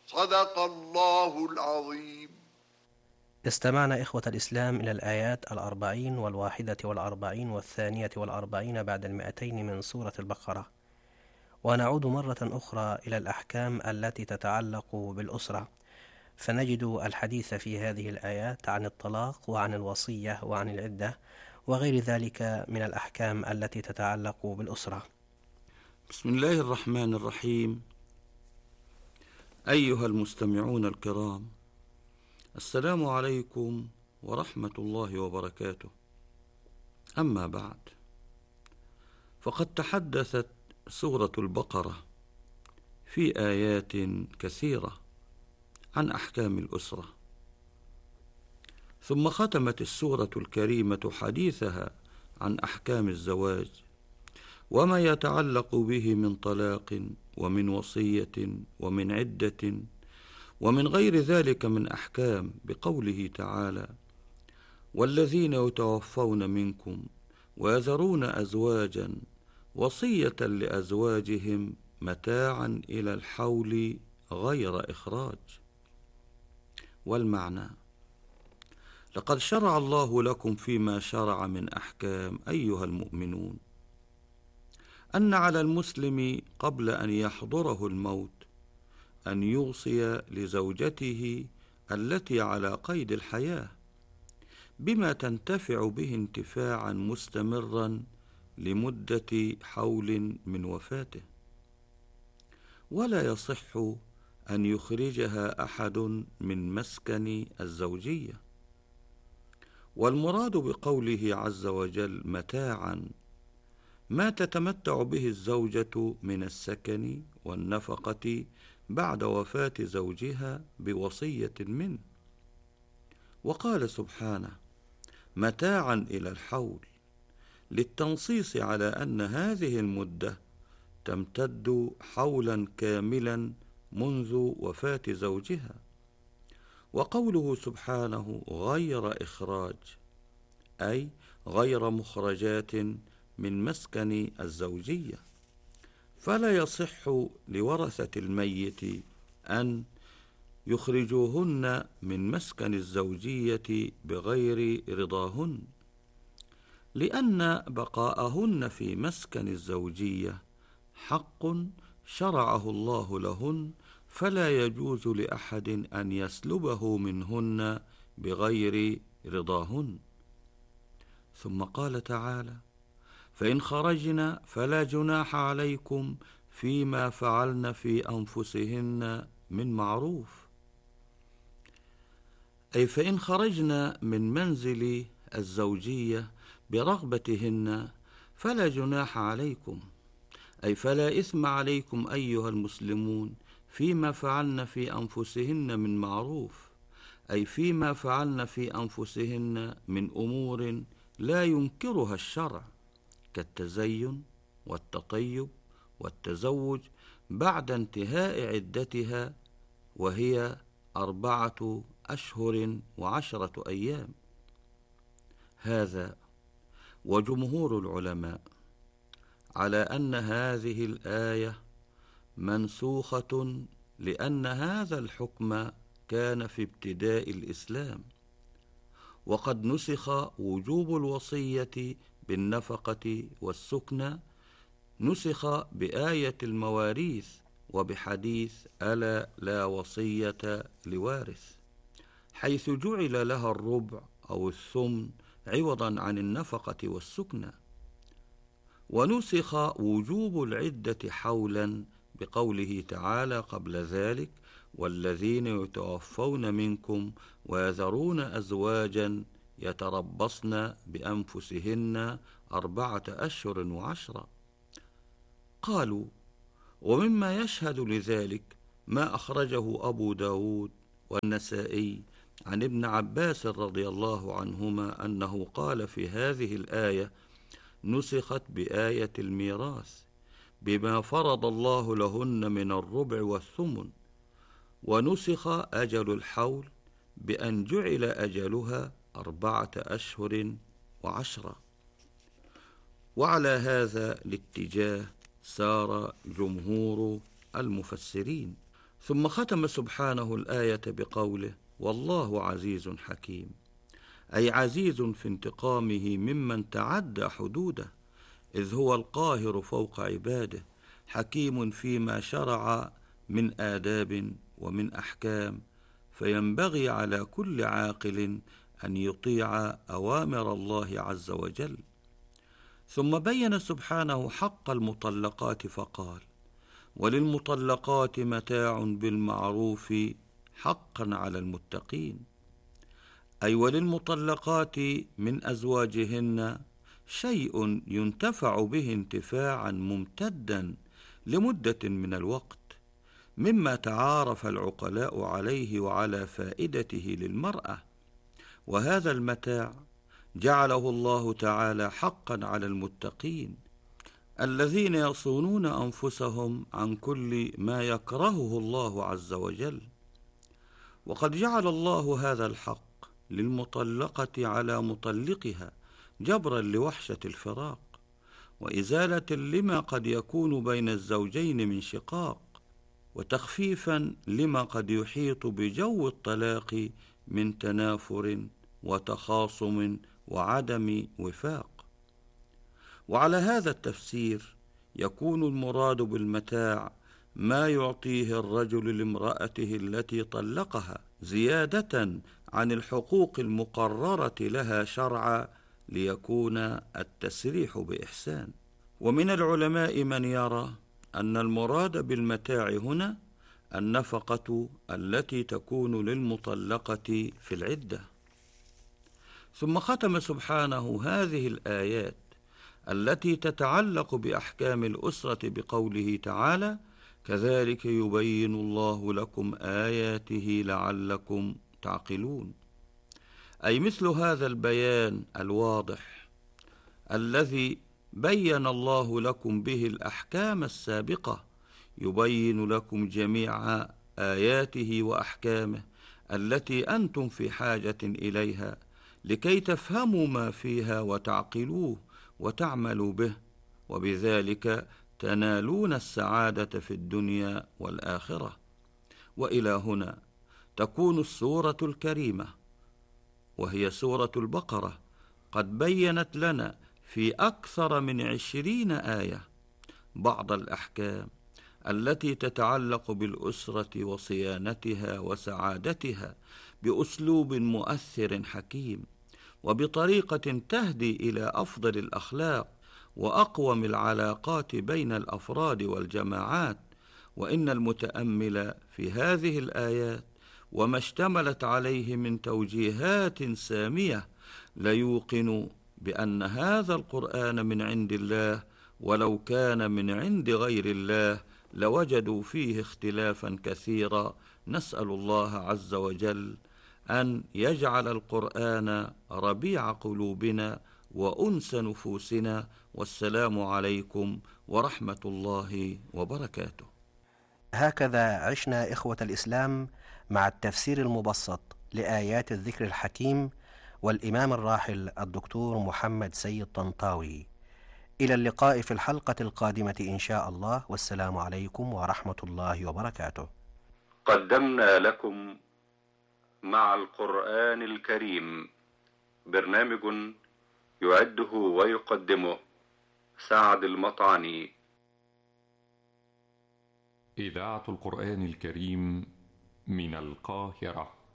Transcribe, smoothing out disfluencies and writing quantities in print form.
صدق الله العظيم. استمعنا إخوة الإسلام إلى الآيات 40 والأربعين والثانية والأربعين بعد 200 من سورة البقرة، ونعود مرة أخرى إلى الأحكام التي تتعلق بالأسرة، فنجد الحديث في هذه الآيات عن الطلاق وعن الوصية وعن العدة وغير ذلك من الأحكام التي تتعلق بالأسرة. بسم الله الرحمن الرحيم. أيها المستمعون الكرام، السلام عليكم ورحمة الله وبركاته. أما بعد، فقد تحدثت سورة البقرة في آيات كثيرة عن أحكام الأسرة، ثم ختمت السورة الكريمة حديثها عن أحكام الزواج وما يتعلق به من طلاق ومن وصية ومن عدة ومن غير ذلك من أحكام، بقوله تعالى: والذين يتوفون منكم ويذرون أزواجا وصية لأزواجهم متاعا إلى الحول غير إخراج. والمعنى: لقد شرع الله لكم فيما شرع من أحكام أيها المؤمنون أن على المسلم قبل أن يحضره الموت أن يوصي لزوجته التي على قيد الحياة بما تنتفع به انتفاعا مستمرا لمدة حول من وفاته، ولا يصح أن يخرجها أحد من مسكن الزوجية. والمراد بقوله عز وجل متاعا ما تتمتع به الزوجة من السكن والنفقة بعد وفاة زوجها بوصية منه. وقال سبحانه: متاعا إلى الحول، للتنصيص على أن هذه المدة تمتد حولا كاملا منذ وفاة زوجها. وقوله سبحانه غير إخراج، أي غير مخرجات من مسكن الزوجية، فلا يصح لورثة الميت أن يخرجوهن من مسكن الزوجية بغير رضاهن، لأن بقاءهن في مسكن الزوجية حق شرعه الله لهن، فلا يجوز لأحد أن يسلبه منهن بغير رضاهن. ثم قال تعالى: فإن خرجن فلا جناح عليكم فيما فعلن في أنفسهن من معروف، أي فإن خرجن من منزل الزوجية برغبتهن فلا جناح عليكم، أي فلا إثم عليكم أيها المسلمون فيما فعلن في أنفسهن من معروف، أي فيما فعلن في أنفسهن من أمور لا ينكرها الشرع، كالتزين والتطيب والتزوج بعد انتهاء عدتها، وهي 4 أشهر و10 أيام. هذا وجمهور العلماء على أن هذه الآية منسوخة، لأن هذا الحكم كان في ابتداء الإسلام، وقد نسخ وجوب الوصية بالنفقة والسكنى، نسخ بآية المواريث وبحديث ألا لا وصية لوارث، حيث جعل لها الربع أو الثمن عوضا عن النفقة والسكنى. ونسخ وجوب العدة حولا بقوله تعالى قبل ذلك: والذين يتوفون منكم ويذرون أزواجا يتربصن بأنفسهن 4 أشهر و10. قالوا: ومما يشهد لذلك ما أخرجه أبو داود والنسائي عن ابن عباس رضي الله عنهما أنه قال في هذه الآية: نسخت بآية الميراث بما فرض الله لهن من الربع والثمن، ونسخ أجل الحول بأن جعل أجلها 4 أشهر و10. وعلى هذا الاتجاه سار جمهور المفسرين. ثم ختم سبحانه الآية بقوله: والله عزيز حكيم، أي عزيز في انتقامه ممن تعدى حدوده، إذ هو القاهر فوق عباده، حكيم فيما شرع من آداب ومن أحكام، فينبغي على كل عاقل أن يطيع أوامر الله عز وجل. ثم بين سبحانه حق المطلقات فقال: وللمطلقات متاع بالمعروف حقا على المتقين، أي وللمطلقات من أزواجهن شيء ينتفع به انتفاعا ممتدا لمدة من الوقت، مما تعارف العقلاء عليه وعلى فائدته للمرأة، وهذا المتاع جعله الله تعالى حقا على المتقين الذين يصونون أنفسهم عن كل ما يكرهه الله عز وجل. وقد جعل الله هذا الحق للمطلقة على مطلقها جبرا لوحشة الفراق، وإزالة لما قد يكون بين الزوجين من شقاق، وتخفيفا لما قد يحيط بجو الطلاق من تنافر وتخاصم وعدم وفاق. وعلى هذا التفسير يكون المراد بالمتاع ما يعطيه الرجل لامرأته التي طلقها زيادة عن الحقوق المقررة لها شرعا، ليكون التسريح بإحسان. ومن العلماء من يرى أن المراد بالمتاع هنا النفقة التي تكون للمطلقة في العدة. ثم ختم سبحانه هذه الآيات التي تتعلق بأحكام الأسرة بقوله تعالى: كذلك يبين الله لكم آياته لعلكم تعقلون، أي مثل هذا البيان الواضح الذي بين الله لكم به الأحكام السابقة، يبين لكم جميع آياته وأحكامه التي أنتم في حاجة إليها، لكي تفهموا ما فيها وتعقلوه وتعملوا به، وبذلك تنالون السعادة في الدنيا والآخرة. وإلى هنا تكون السورة الكريمة وهي سورة البقرة قد بينت لنا في أكثر من 20 آية بعض الأحكام التي تتعلق بالأسرة وصيانتها وسعادتها بأسلوب مؤثر حكيم، وبطريقة تهدي إلى أفضل الأخلاق وأقوم العلاقات بين الأفراد والجماعات. وإن المتأمل في هذه الآيات وما اشتملت عليه من توجيهات سامية ليوقن بأن هذا القرآن من عند الله، ولو كان من عند غير الله لوجدوا فيه اختلافا كثيرا. نسأل الله عز وجل أن يجعل القرآن ربيع قلوبنا وأنس نفوسنا. والسلام عليكم ورحمة الله وبركاته. هكذا عشنا إخوة الإسلام مع التفسير المبسط لآيات الذكر الحكيم والإمام الراحل الدكتور محمد سيد طنطاوي. إلى اللقاء في الحلقة القادمة إن شاء الله، والسلام عليكم ورحمة الله وبركاته. قدمنا لكم مع القرآن الكريم برنامج يعده ويقدمه سعد المطعني. إذاعة القرآن الكريم من القاهرة.